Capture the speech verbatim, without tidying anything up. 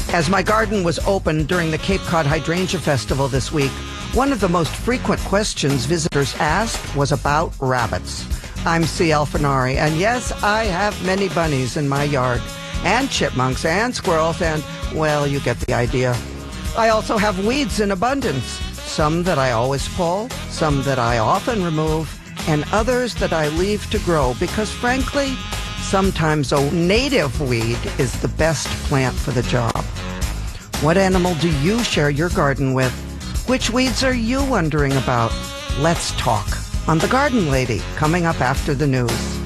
As my garden was open during the Cape Cod Hydrangea Festival this week, one of the most frequent questions visitors asked was about rabbits. I'm C. Alfinari, and yes, I have many bunnies in my yard, and chipmunks and squirrels, and, well, you get the idea. I also have weeds in abundance, some that I always pull, some that I often remove, and others that I leave to grow because, frankly, sometimes a native weed is the best plant for the job. What animal do you share your garden with? Which weeds are you wondering about? Let's talk on The Garden Lady, coming up after the news.